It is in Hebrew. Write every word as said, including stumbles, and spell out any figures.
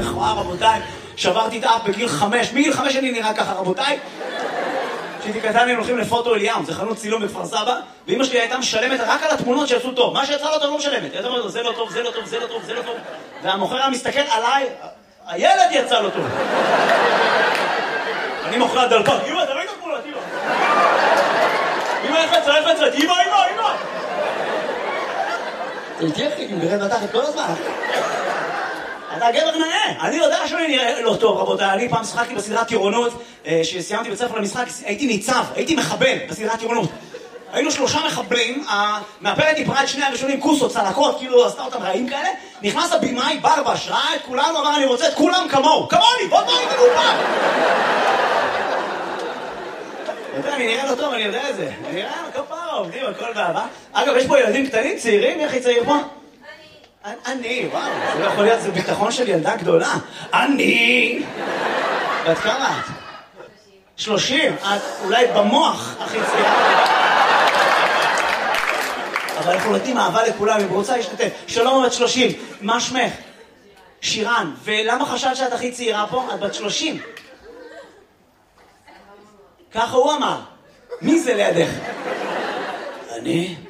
מכוער, רבותיי. שברתי את האף בגיל חמש. מגיל חמש אני נראה ככה, רבותיי. כשהייתי קטן היינו הולכים לפוטו אליאם, זה חנות צילום בכפר סבא, ואמא שלי הייתה משלמת רק על התמונות שיצאו טוב. מה שיצא לא טוב לא משלמת. הייתה אומרת, זה לא טוב, זה לא טוב, זה לא טוב, זה לא טוב. והמוכר היה מסתכל עליי, הילד יצא לו טוב. אני מוכר דלפק, אמא, תראי את התמונות, אמא. אמא, איך יצא, איך יצא? אמא, אמא, אמא. זה תהיה אחי, אם גרד בתחת כל הזמן. אתה גבר נאה. אני יודע שאני נראה לא טוב, רבותיי. אני פעם שחקתי בסדרת טירונות, שסיימתי בית ספר למשחק, הייתי ניצב, הייתי מחבל בסדרת טירונות. היינו שלושה מחבלים, המאפרת דיברה את שני הראשונים, כוסות, צלקות, כאילו עשתה אותם רעים כאלה. נכנס הבימאי, ברבש, ראה את כולנו, אמר, אני רוצה את כולם כמוהו. כמוני, בוא תבוא איתי גופה. אני נראה לא טוב, אני יודע את זה. אני נראה כפרה, עובדים, הכל באהבה. אגב, יש פה ילדים קטנים, צעירים, איך היא צעיר פה? אני. אני, וואו, זה לא יכול להיות, זה ביטחון של ילדה גדולה. אני. ואת כמה את? שלושים. את אולי במוח הכי צעירה. אבל אנחנו נותנים אהבה לכולם, אם רוצה להשתתף. שלום, בת שלושים. מה שמך? שירן. ולמה חשבת שאת הכי צעירה פה? את בת שלושים. ככה הוא אמר. מי זה לידך? אני?